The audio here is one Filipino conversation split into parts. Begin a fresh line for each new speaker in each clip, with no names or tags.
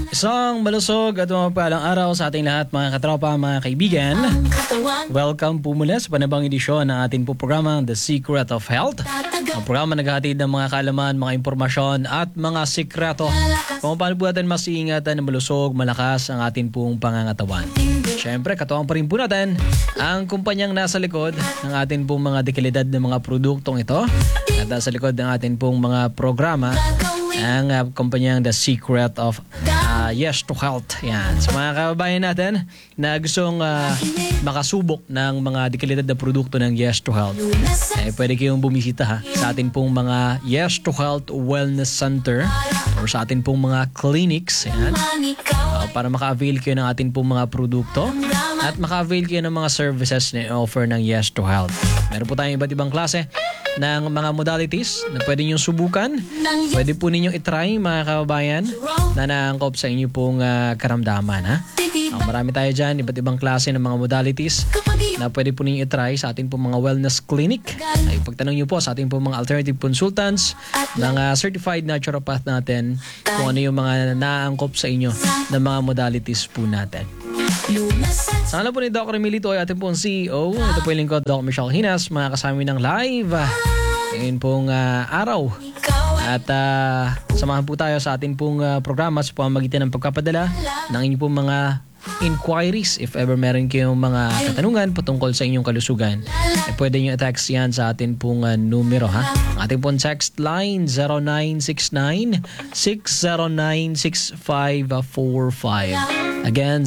Isang malusog at mapagpalang araw sa ating lahat mga katropa, mga kaibigan. Welcome po mula sa panibang edisyon ng ating po programa The Secret of Health. Ang programa naghahatid ng mga kaalaman, mga impormasyon at mga sikreto kung paano po natin mas iingatan na malusog, malakas ang ating pong pangangatawan. Siyempre, katuwang pa rin po natin ang kumpanyang nasa likod ng ating pong mga dekalidad ng mga produktong ito at nasa likod ng ating pong mga programa, ang kumpanyang The Secret of Yes to Health. Yan. Sa mga kababayan natin na gustong makasubok ng mga dekalidad na produkto ng Yes to Health, pwede kayong bumisita sa atin pong mga Yes to Health Wellness Center or sa atin pong mga clinics. Yan. Para maka-avail kayo ng atin pong mga produkto at maka-avail kayo ng mga services na offer ng Yes to Health. Meron po tayong iba't ibang klase ng mga modalities na pwede nyo subukan. Pwede po ninyong itry mga kababayan na naangkop sa inyo pong karamdaman. Marami tayo dyan, iba't ibang klase ng mga modalities na pwede po ninyong itry sa ating pong mga wellness clinic. Ipagtanong nyo po sa ating pong mga alternative consultants, mga certified naturopath natin kung ano yung mga naangkop sa inyo ng mga modalities po natin. Sa ngalan po ni Dr. Emilito ay ating pong CEO. Ito po yung lingkod, Dr. Michelle Hinas, mga kasama ng live ngayon pong araw. At samahan po tayo sa ating pong programa sa pamamagitan ng pagkapadala ng inyong pong mga inquiries. If ever meron kayong mga katanungan patungkol sa inyong kalusugan, pwede nyo i-text yan sa ating pong numero. Ang ating pong text line 0969-609-6545. Again,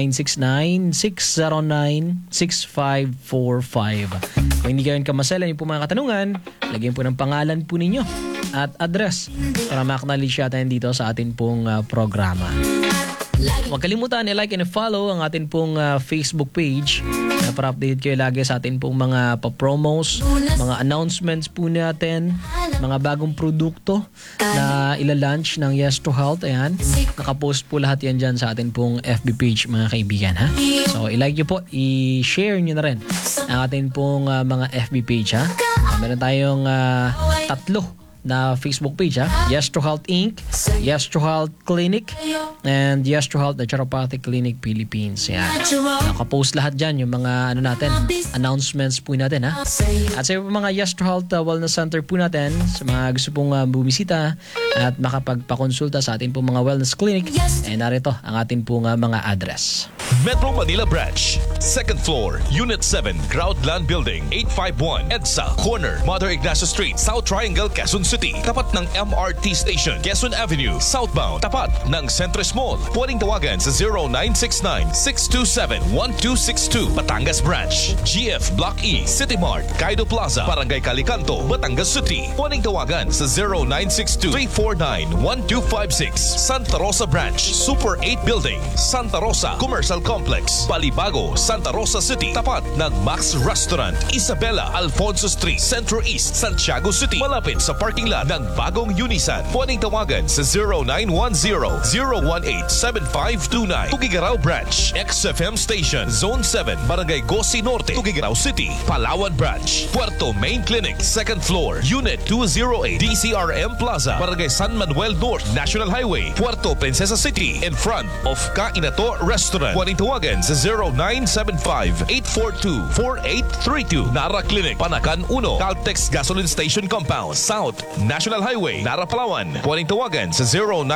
0969-609-6545. Kung hindi kayo kamaselan yung po mga katanungan, lagyan po ng pangalan po ninyo at address para ma-acknowledge natin dito sa ating pong programa. Huwag kalimutan i-like and follow ang ating pong Facebook page para update kayo lagi sa ating pong mga pa-promos, mga announcements po natin, mga bagong produkto na ila-launch ng Yes to Health. Ayan, nakapost po lahat yan dyan sa ating pong FB page mga kaibigan. So i-like nyo po, i-share nyo na rin ang ating pong mga FB page. Meron tayong tatlo na Facebook page. Yes to Health Inc., Yes to Health Clinic, and Yes to Health Naturopathic Clinic Philippines. Yan. Nakapost lahat dyan yung mga natin, announcements po natin. At sa mga Yes to Health Wellness Center po natin, sa mga gusto pong bumisita at makapagpakonsulta sa ating pong mga wellness clinic, narito ang ating pong mga address.
Metro Manila Branch, 2nd floor, Unit 7, Groundland Building, 851 EDSA, corner, Mother Ignacio Street, South Triangle, Quezon City. Tapat ng MRT Station, Quezon Avenue, southbound. Tapat ng Centris Mall. Pwedeng tawagan sa 0969-627-1262. Batangas Branch, GF Block E, City Mart, Kaido Plaza, Barangay Calicanto, Batangas City. Pwedeng tawagan sa 0962-349-1256. Santa Rosa Branch, Super 8 Building, Santa Rosa Commercial Complex, Balibago, Santa Rosa City. Tapat ng Max Restaurant, Isabela Alfonso Street, Centro East, Santiago City. Malapit sa parking lot ng bagong Unisan. Pwedeng tawagan sa 0910-018-7529. Tugigaraw Branch, XFM Station, Zone 7, Barangay Gosi Norte, Tugigaraw City. Palawan Branch, Puerto Main Clinic, 2nd floor, Unit 208, DCRM Plaza, Barangay San Manuel North, National Highway, Puerto Princesa City, in front of Kainato Restaurant. Pwedeng tawagan sa 0975-842-4832. Nara Clinic, Panakan 1, Caltex Gasoline Station Compound, South National Highway, Nara, Palawan. Pwedeng tawagan sa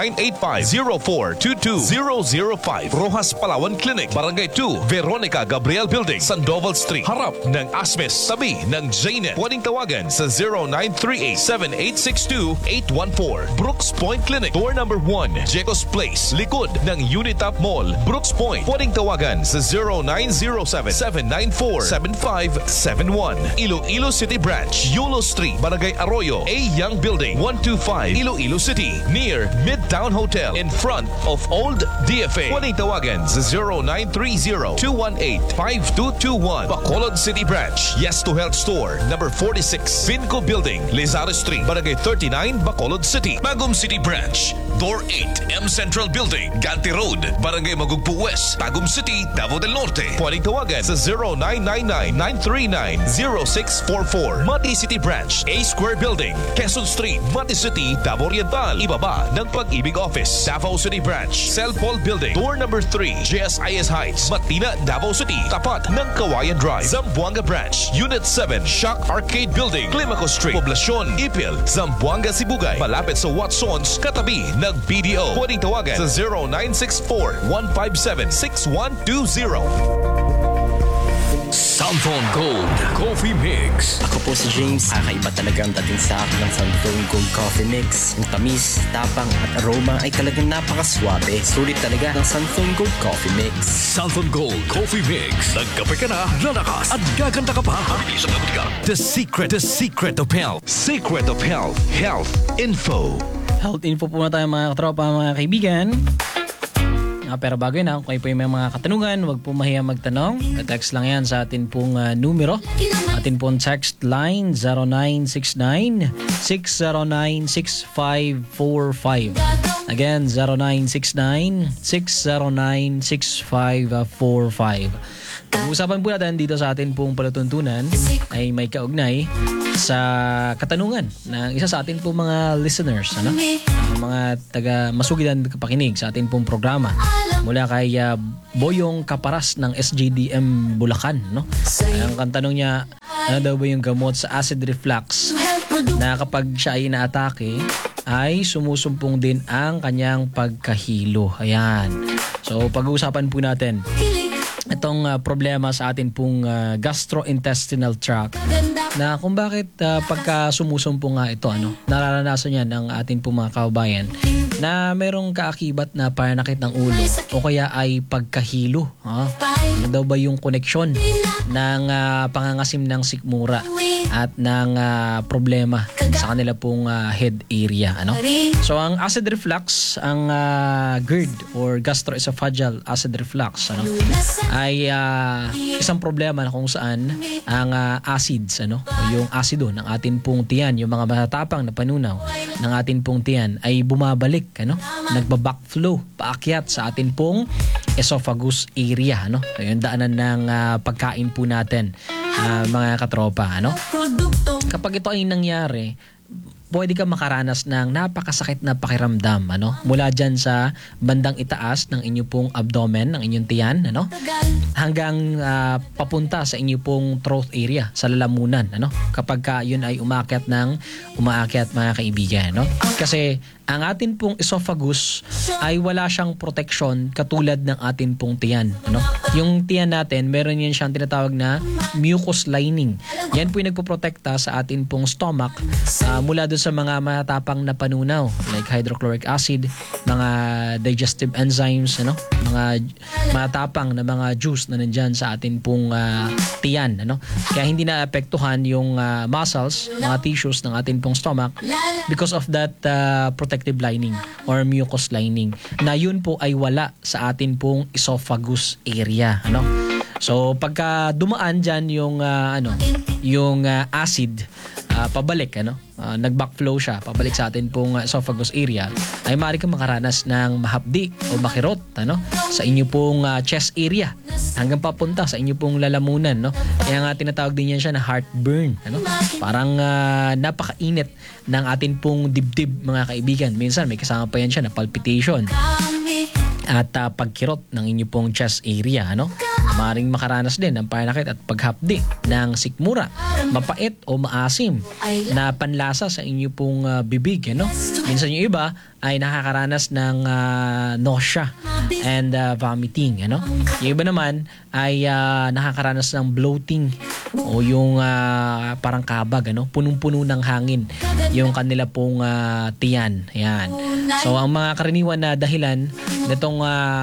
0985-0422-005. Rojas Palawan Clinic, Barangay 2, Veronica Gabriel Building, Sandoval Street, harap ng Asmes, tabi ng Jnet. Pwedeng tawagan sa 0938-7862-814. Brooks Point Clinic, door number 1, Jecos Place, likod ng Unitap Mall, Brooks Point. Pwedeng tawagan sa 0907-794-7571. Iloilo City Branch, Yulo Street, Barangay Arroyo, A. Young Building, 125, Iloilo City, near Midtown Hotel, in front of Old DFA. Pwedeng tawagan sa 0930-218-5221. Bacolod City Branch, Yes to Health Store, number 46, Vinco Building, Lizares Street, Barangay 39, Bacolod City. Bagum City Branch, Door 8, M Central Building, Ganti Road, Barangay Magugpo West, Tagum City, Davao del Norte. Pwedeng tawagan sa 0999-939-0644. Mati City Branch, A Square Building, Quezon Street, Mati City, Davao Oriental. Ibaba ng Pag-ibig Pag-ibig Office, Davao City Branch, Cell Paul Building, Door number 3, JSIS Heights, Matina, Davao City, tapat ng Kawayan Drive. Zamboanga Branch, Unit 7, Shock Arcade Building, Climaco Street, Poblacion, Ipil, Zamboanga, Sibugay, malapit sa Watsons, katabi ng BDO. Pwedeng tawagan sa 0964-157-6120.
Southern Gold Coffee Mix.
Ako po si James. Kakaiba talaga ang dating sa akin ng Southern Gold Coffee Mix. Ang tamis, tapang at aroma ay talagang napakaswabe. Sulit talaga ng Southern Gold Coffee Mix.
Southern Gold Coffee Mix. Nagkape ka na, lalakas at gaganda ka pa. Mabilis ang ka.
The secret of health. Secret of health. Health info.
Health info po na tayo mga katropa, mga kaibigan. Pero bago yun, kung kayo po yung may mga katanungan, huwag po mahiya magtanong. Text lang yan sa atin pong numero. Atin pong text line 0969-609-6545. Again, 0969-609-6545. Pag-usapan po natin dito sa atin pong palatuntunan ay may kaugnay sa katanungan ng isa sa atin pong mga listeners, mga taga-masugidan kapakinig sa atin pong programa mula kay Boyong Kaparas ng SJDM Bulacan. Ang kantanong niya, ano daw ba yung gamot sa acid reflux na kapag siya ay inaatake ay sumusumpong din ang kanyang pagkahilo. Ayan. So pag-uusapan po natin itong problema sa atin pong gastrointestinal tract na kung bakit pagka sumusumpong nga ito, nararanasan yan ng atin pong mga kababayan na merong kaakibat na pananakit ng ulo o kaya ay pagkahilo. Ano daw ba yung koneksyon ng pangangasim ng sikmura at ng problema sa kanila pong head area. So ang acid reflux, ang GERD or gastroesophageal acid reflux, ay isang problema na kung saan ang acids, o yung asido ng atin pong tiyan, yung mga matatapang na panunaw ng atin pong tiyan ay bumabalik, nagba-backflow paakyat sa atin pong esophagus area, yung daanan ng pagkain po natin, mga katropa. Kapag ito ay nangyari, pwede ka makaranas ng napakasakit na pakiramdam, mula dyan sa bandang itaas ng inyo pong abdomen, ng inyong tiyan, hanggang papunta sa inyo pong throat area, sa lalamunan, kapag ka yun ay umaakyat mga kaibigan, kasi ang atin pong esophagus ay wala siyang protection katulad ng atin pong tiyan. Yung tiyan natin, meron yan siyang tinatawag na mucous lining. Yan po yung nagpoprotekta sa atin pong stomach mula doon sa mga matapang na panunaw like hydrochloric acid, mga digestive enzymes, mga matapang na mga juice na nandyan sa atin pong tiyan. Kaya hindi naapektuhan yung muscles, mga tissues ng atin pong stomach because of that protective lining or mucous lining na yun po ay wala sa atin pong esophagus area. So pagka dumaan dyan yung acid pabalik, nag-backflow siya pabalik sa atin pong esophagus area, ay maaari kang makaranas ng mahapdi o makirot sa inyo pong chest area hanggang papunta sa inyo pong lalamunan. Kaya nga tinatawag din yan siya na heartburn. Parang napakainit ng atin pong dibdib, mga kaibigan. Minsan may kasama pa yan siya na palpitation at pagkirot ng inyo pong chest area. Maaaring makaranas din ng pananakit at paghapdi ng sikmura, mapait o maasim na panlasa sa inyo pong bibig. Minsan yung iba ay nakakaranas ng nausea and vomiting. Yung iba naman ay nakakaranas ng bloating o yung parang kabag, punong-puno ng hangin yung kanila pong tiyan. Yan. So ang mga karaniwan na dahilan nitong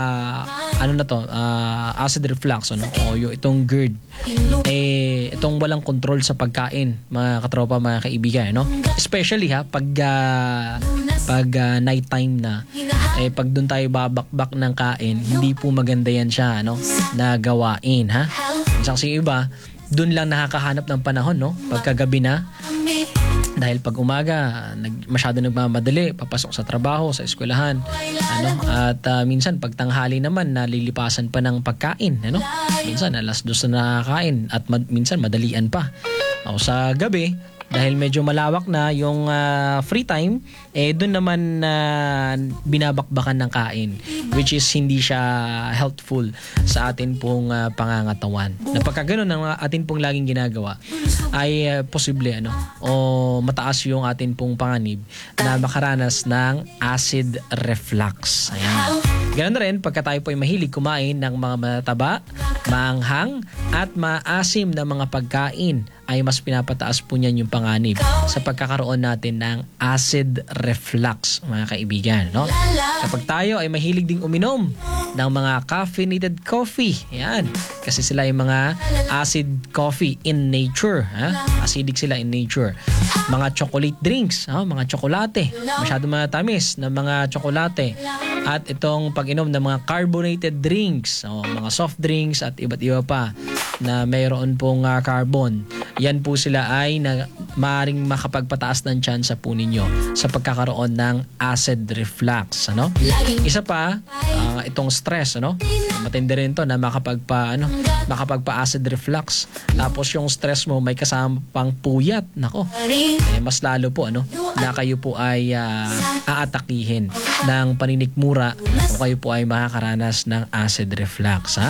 acid reflux, o yung itong GERD, itong walang control sa pagkain, mga katropa, mga kaibigan, especially pag night time na, pag doon tayo babakbak ng kain, hindi po maganda yan siya na gawain. Kasi iba doon lang nakakahanap ng panahon, pagkagabi na, dahil pag umaga masyado nagmamadali, papasok sa trabaho, sa eskwelahan, at minsan pag tanghali naman nalilipasan pa ng pagkain, minsan alas 2 na nakakain at minsan madalian pa. O sa gabi dahil medyo malawak na yung free time, doon naman binabakbakan ng kain, which is hindi siya helpful sa atin pong pangangatawan. Na pagka ganun ang atin pong laging ginagawa ay posible o mataas yung atin pong panganib na makaranas ng acid reflux. Ayan. Ganun na rin pagka tayo po ay mahilig kumain ng mga mataba, maanghang at maasim na mga pagkain, ay mas pinapataas po niyan yung panganib sa pagkakaroon natin ng acid reflux, mga kaibigan. No? Kapag tayo ay mahilig ding uminom ng mga caffeinated coffee, yan, kasi sila ay mga acid coffee in nature. Acidic sila in nature. Mga chocolate drinks, mga tsokolate, masyado matamis na mga tsokolate. At itong pag-inom ng mga carbonated drinks, mga soft drinks at iba't iba pa na mayroon pong carbon. Yan po sila ay maaaring makapagpataas ng tsansa po ninyo sa pagkakaroon ng acid reflux. Isa pa, itong stress. Matindi rin to na makapagpa-acid reflux. Tapos yung stress mo may kasama pang puyat. Nako, mas lalo po na kayo po ay aatakihin ng paninikmura o kayo po ay makakaranas ng acid reflux.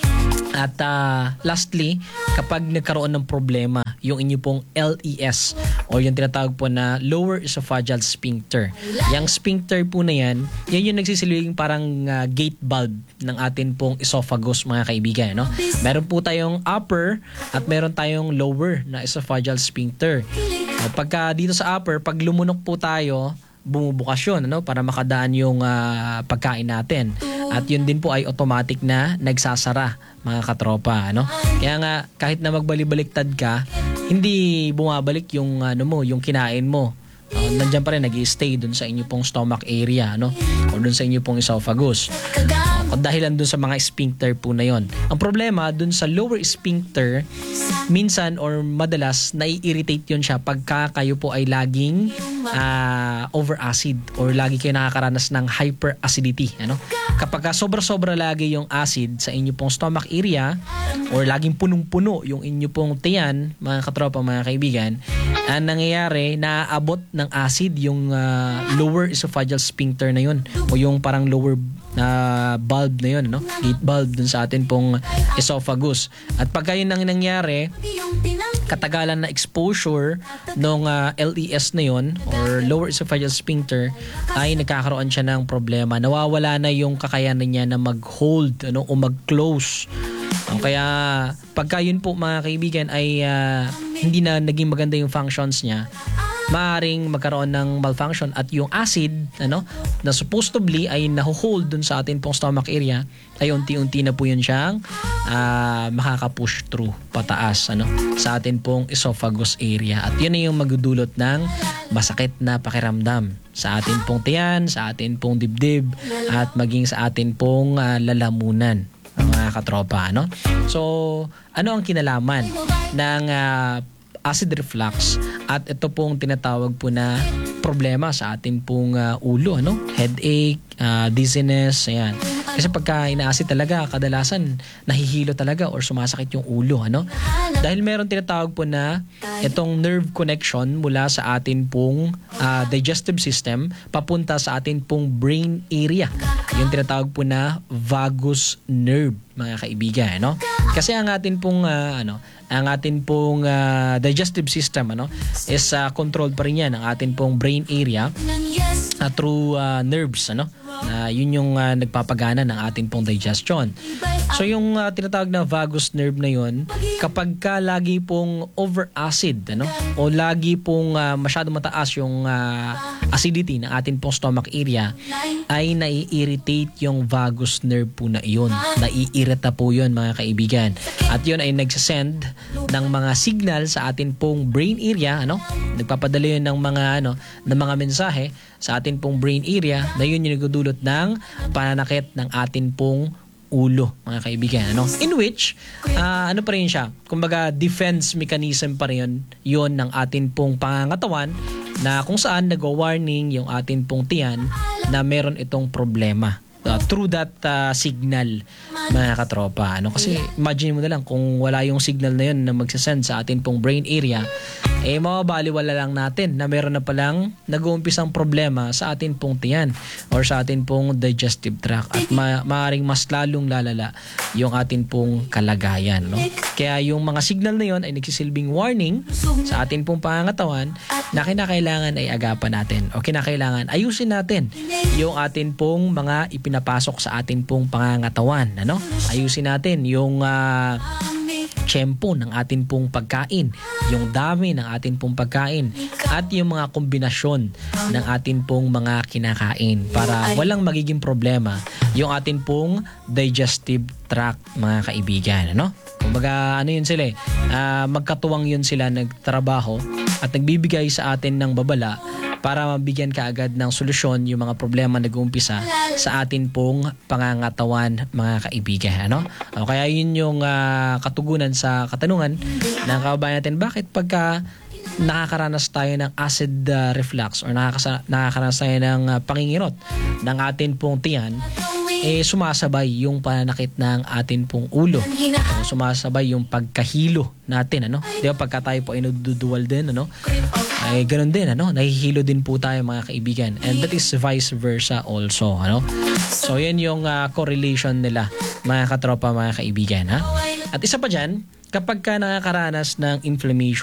At lastly, kapag nagkaroon ng problema yung inyo pong LES o yung tinatawag po na lower esophageal sphincter. Yung sphincter po na yan yung nagsisilbing parang gate valve ng atin pong esophagus, mga kaibigan. Meron po tayong upper at meron tayong lower na esophageal sphincter. Pagka dito sa upper, pag lumunok po tayo, bumubukas yun para makadaan yung pagkain natin. At yun din po ay automatic na nagsasara, mga katropa. Kaya nga, kahit na magbalik-baliktad ka, hindi bumabalik yung, yung kinain mo. Nandiyan pa rin, nag-i-stay dun sa inyo pong stomach area, o dun sa inyo pong esophagus. Dahilan dun sa mga sphincter po na yon. Ang problema dun sa lower sphincter, minsan or madalas nai-irritate yun siya pagka kayo po ay laging over-acid or lagi kayo nakakaranas ng hyperacidity. Kapag sobra-sobra lagi yung acid sa inyo pong stomach area or laging punong-puno yung inyo pong tiyan, mga katropa, mga kaibigan, ang nangyayari, naaabot ng acid yung lower esophageal sphincter na yun o yung parang lower bulb na yun, gate bulb dun sa atin pong esophagus. At pagka yun ang nangyari, katagalan na exposure ng LES na yun or lower esophageal sphincter, ay nagkakaroon siya ng problema. Nawawala na yung kakayanan niya na mag-hold o mag-close. Kaya pagka yun po, mga kaibigan, ay hindi na naging maganda yung functions niya, maaaring magkaroon ng malfunction at yung acid na supposedly ay nahuhold dun sa atin pong stomach area, ay unti-unti na po yun siyang makaka-push through pataas sa atin pong esophagus area. At yun na yung magdudulot ng masakit na pakiramdam sa atin pong tiyan, sa atin pong dibdib, at maging sa atin pong lalamunan, mga katropa. So, ano ang kinalaman ng acid reflux at ito pong tinatawag po na problema sa atin pong ulo, headache, dizziness, ayan. Kasi pagka ina-acid talaga, kadalasan nahihilo talaga or sumasakit yung ulo, Dahil meron tinatawag po na itong nerve connection mula sa atin pong digestive system papunta sa atin pong brain area. Yung tinatawag po na vagus nerve, mga kaibigan, Kasi ang atin pong digestive system is controlled pa rin yan ang atin pong brain area through nerves, yun yung nagpapagana ng atin pong digestion. So yung tinatawag na vagus nerve na yun, kapag ka lagi pong over-acid o lagi pong masyado mataas yung acidity ng atin pong stomach area, ay nai-irritate yung vagus nerve po na yun. Nai-irita po yun, mga kaibigan. At yun ay nagsasend ng mga signal sa atin pong brain area, nagpapadala yun ng mga mensahe sa atin pong brain area, na yun yung nagdudulot ng pananakit ng atin pong ulo, mga kaibigan. In which, ano pa rin siya? Kumbaga, defense mechanism pa rin yun ng atin pong pangangatawan, na kung saan nag-warning yung atin pong tiyan na meron itong problema. Through that signal, mga katropa. Kasi imagine mo na lang kung wala yung signal na yun na magsasend sa atin pong brain area, mababaliwala lang natin na meron na palang nag-uumpisang problema sa atin pong tiyan or sa atin pong digestive tract at maaaring mas lalong lalala yung atin pong kalagayan, no? Kaya yung mga signal na yon ay nagsisilbing warning sa atin pong pangangatawan na kinakailangan ay agapan natin o kinakailangan ayusin natin yung atin pong mga ipinapasok sa atin pong pangangatawan, ano? Ayusin natin yung tiyempo ng atin pong pagkain, yung dami ng atin pong pagkain, at yung mga kombinasyon ng atin pong mga kinakain para walang magiging problema yung atin pong digestive tract, mga kaibigan, ano? Kumbaga, ano yun sila magkatuwang yun sila nagtrabaho at nagbibigay sa atin ng babala para mabigyan kaagad ng solusyon yung mga problema nag-uumpisa sa atin pong pangangatawan, mga kaibigan, ano? O kaya yun yung katugunan sa katanungan ng kababayan natin, bakit pagka nakakaranas tayo ng acid reflux or nakakaranas tayo ng pangingirot ng atin pong tiyan, sumasabay yung pananakit ng atin pong ulo, sumasabay yung pagkahilo natin, ano? Di ba pagka tayo po ay naduduwal din, ano? Ay ganun din, ano? Nahihilo din po tayo, mga kaibigan, and that is vice versa also, ano? So yan yung correlation nila, mga katropa, mga kaibigan, ha? At isa pa dyan, kapag ka nakakaranas ng inflammation